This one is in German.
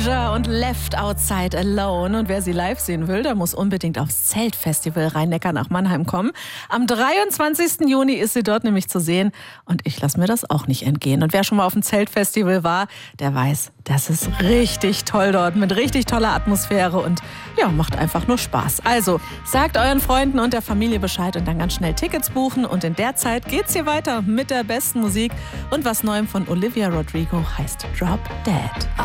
Danger und Left Outside Alone. Und wer sie live sehen will, der muss unbedingt aufs Zeltfestival Rhein-Neckar nach Mannheim kommen. Am 23. Juni ist sie dort nämlich zu sehen. Und ich lasse mir das auch nicht entgehen. Und wer schon mal auf dem Zeltfestival war, der weiß, das ist richtig toll dort mit richtig toller Atmosphäre und ja, macht einfach nur Spaß. Also sagt euren Freunden und der Familie Bescheid und dann ganz schnell Tickets buchen. Und in der Zeit geht's hier weiter mit der besten Musik und was Neuem von Olivia Rodrigo heißt Drop Dead.